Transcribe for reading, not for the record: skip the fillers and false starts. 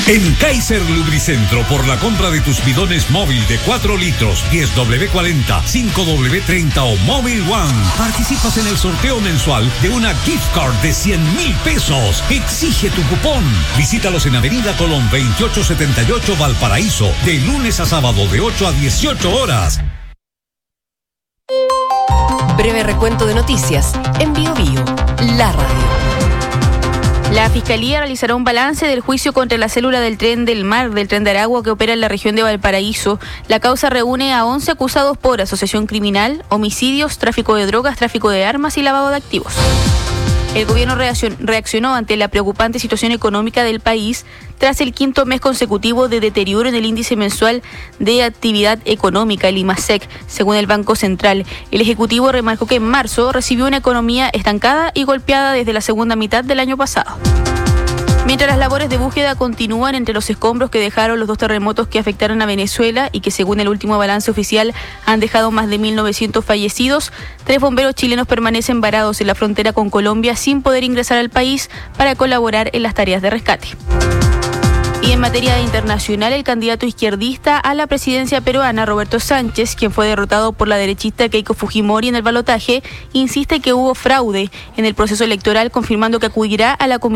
En Kaiser Lubricentro, por la compra de tus bidones móvil de 4 litros, 10W40, 5W30 o Móvil One, participas en el sorteo mensual de una gift card de 100,000 pesos. Exige tu cupón. Visítalos en Avenida Colón 2878 Valparaíso, de lunes a sábado de 8 a 18 horas. Breve recuento de noticias en Bio Bio, la radio. La Fiscalía realizará un balance del juicio contra la célula del Tren del Mar, del Tren de Aragua, que opera en la región de Valparaíso. La causa reúne a 11 acusados por asociación criminal, homicidios, tráfico de drogas, tráfico de armas y lavado de activos. El gobierno reaccionó ante la preocupante situación económica del país tras el quinto mes consecutivo de deterioro en el índice mensual de actividad económica, el IMASEC, según el Banco Central. El Ejecutivo remarcó que en marzo recibió una economía estancada y golpeada desde la segunda mitad del año pasado. Mientras las labores de búsqueda continúan entre los escombros que dejaron los 2 terremotos que afectaron a Venezuela y que, según el último balance oficial, han dejado más de 1.900 fallecidos, 3 bomberos chilenos permanecen varados en la frontera con Colombia sin poder ingresar al país para colaborar en las tareas de rescate. Y en materia internacional, el candidato izquierdista a la presidencia peruana, Roberto Sánchez, quien fue derrotado por la derechista Keiko Fujimori en el balotaje, insiste que hubo fraude en el proceso electoral, confirmando que acudirá a la comisión